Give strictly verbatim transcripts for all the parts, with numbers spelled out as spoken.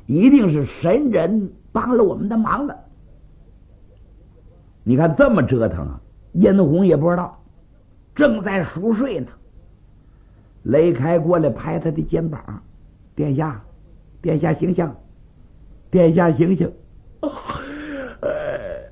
一定是神人帮了我们的忙了。你看这么折腾啊，殷红也不知道，正在熟睡呢。雷开过来拍他的肩膀：“殿下，殿下醒醒，殿下醒醒！”呃，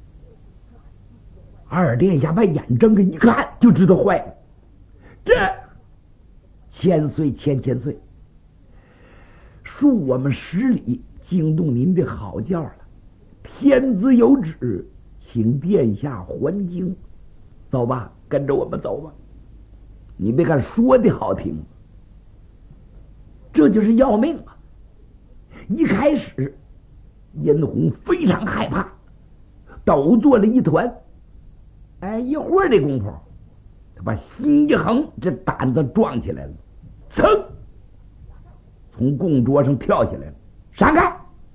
二殿下把眼睁开一看，就知道坏了。这千岁千千岁，恕我们失礼，惊动您的好觉了。天子有旨，请殿下还京。走吧，跟着我们走吧。你别看说的好听，这就是要命啊！一开始殷红非常害怕，抖作了一团。哎，一会儿的功夫，他把心一横，这胆子壮起来了，噌，从供桌上跳下来了。闪开！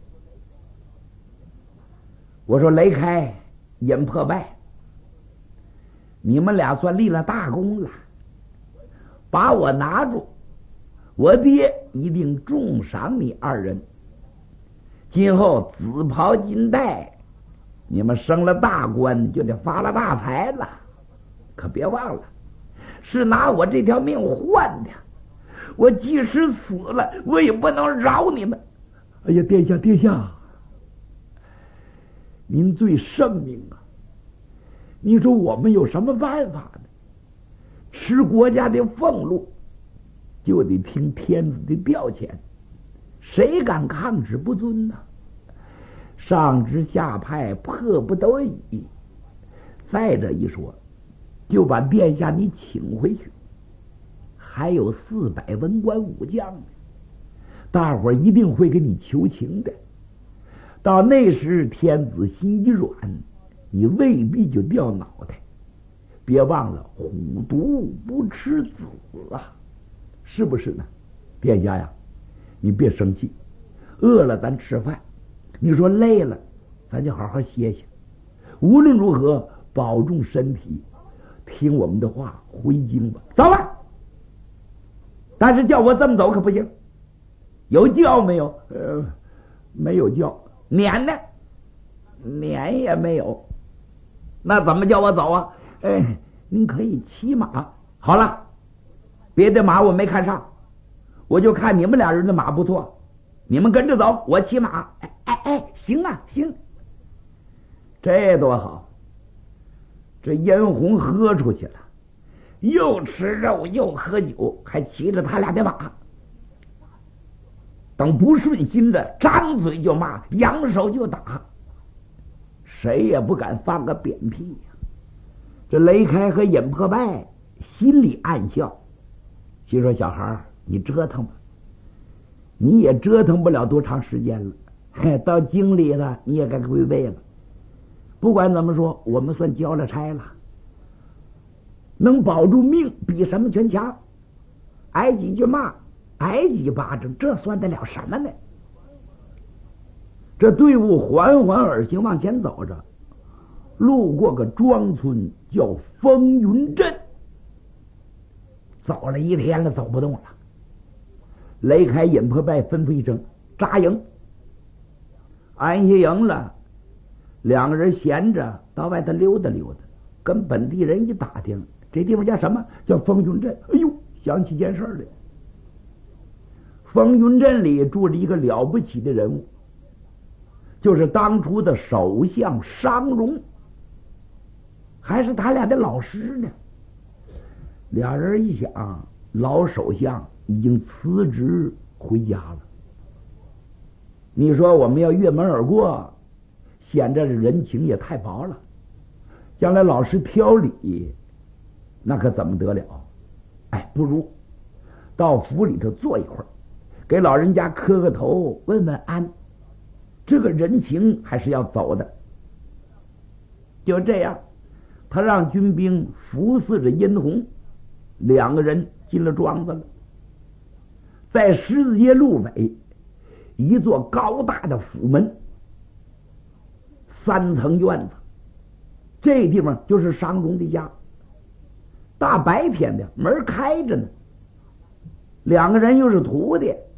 我说雷开、尹破败，你们俩算立了大功了，把我拿住，我爹一定重赏你二人。今后紫袍金带，你们升了大官就得发了大财了，可别忘了，是拿我这条命换的。我即使死了，我也不能饶你们。哎呀，殿下，殿下，您最圣明啊！你说我们有什么办法呢？吃国家的俸禄，就得听天子的调遣，谁敢抗旨不遵呢？上至下派，迫不得已。再者一说，就把殿下你请回去，还有四百文官武将呢，大伙儿一定会给你求情的。到那时天子心一软，你未必就掉脑袋。别忘了虎毒不吃子啊，是不是呢？殿下呀，你别生气，饿了咱吃饭，你说累了咱就好好歇歇。无论如何保重身体，听我们的话回京吧。走吧，但是叫我这么走可不行。有轿没有？呃，没有轿。撵呢？撵也没有。那怎么叫我走啊？哎，您可以骑马。好了，别的马我没看上，我就看你们俩人的马不错，你们跟着走，我骑马。哎哎哎，行啊行，这多好！这殷红喝出去了，又吃肉又喝酒，还骑着他俩的马。等不顺心的，张嘴就骂，扬手就打，谁也不敢放个扁屁呀。这雷开和尹破败心里暗笑，心说小孩你折腾吧，你也折腾不了多长时间了，嘿，到京里了你也该归位了。不管怎么说，我们算交了差了，能保住命比什么全强。挨几句骂，挨几巴掌，这算得了什么呢？这队伍缓缓而行往前走着，路过个庄村叫风云镇，走了一天了，走不动了。雷开尹破败吩咐一声扎营，安下营了，两个人闲着到外头溜达溜达，跟本地人一打听，这地方叫什么？叫风云镇。哎呦，想起件事来。风云镇里住着一个了不起的人物，就是当初的首相商荣，还是他俩的老师呢。俩人一想，老首相已经辞职回家了，你说我们要越门而过，显着人情也太薄了，将来老师挑理，那可怎么得了？哎，不如到府里头坐一会儿，给老人家磕个头，问问安，这个人情还是要走的。就这样，他让军兵服侍着殷红，两个人进了庄子了。在十字街路北，一座高大的府门，三层院子，这地方就是商荣的家。大白天的门开着呢，两个人又是徒弟，